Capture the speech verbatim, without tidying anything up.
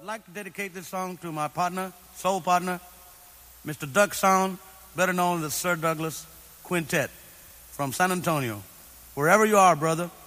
like to dedicate this song to my partner, soul partner, Mister Duck Sound, better known as the Sir Douglas Quintet from San Antonio. Wherever you are, brother,